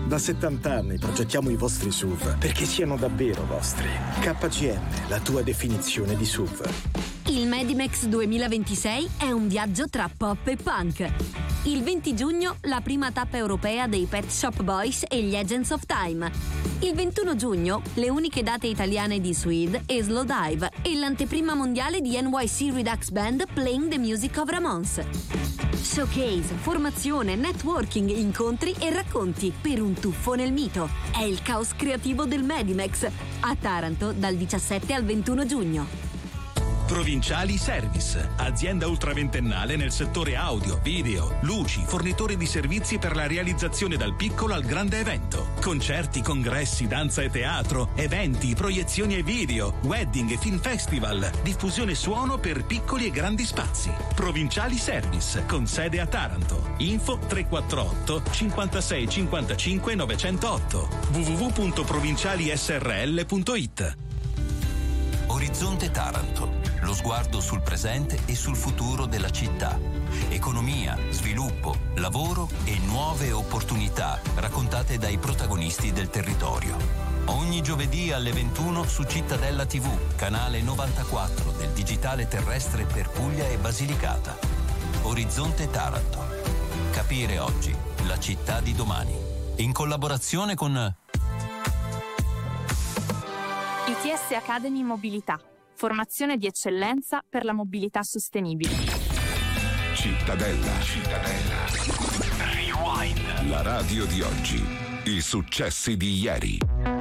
Da 70 anni progettiamo i vostri SUV perché siano davvero vostri. KGM, la tua definizione di SUV. Il Medimax 2026 è un viaggio tra pop e punk. Il 20 giugno la prima tappa europea dei Pet Shop Boys e gli Agents of Time. Il 21 giugno le uniche date italiane di Suede e Slowdive e l'anteprima mondiale di NYC Redux Band Playing the Music of Ramones. Showcase, formazione, networking, incontri e racconti per un tuffo nel mito. È il caos creativo del Medimax a Taranto dal 17 al 21 giugno. Provinciali Service, azienda ultraventennale nel settore audio, video, luci, fornitore di servizi per la realizzazione dal piccolo al grande evento. Concerti, congressi, danza e teatro, eventi, proiezioni e video, wedding e film festival, diffusione suono per piccoli e grandi spazi. Provinciali Service, con sede a Taranto. Info 348 56 55 908 www.provincialisrl.it. Orizzonte Taranto, lo sguardo sul presente e sul futuro della città. Economia, sviluppo, lavoro e nuove opportunità raccontate dai protagonisti del territorio. Ogni giovedì alle 21 su Cittadella TV, canale 94 del digitale terrestre per Puglia e Basilicata. Orizzonte Taranto. Capire oggi la città di domani. In collaborazione con ITS Academy Mobilità. Formazione di eccellenza per la mobilità sostenibile. Cittadella. Rewind. La radio di oggi. I successi di ieri.